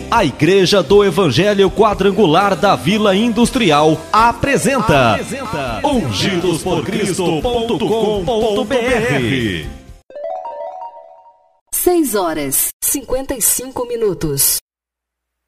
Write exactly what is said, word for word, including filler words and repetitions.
A Igreja do Evangelho Quadrangular da Vila Industrial apresenta, apresenta ungidos por cristo ponto com ponto br. seis horas, cinquenta e cinco minutos.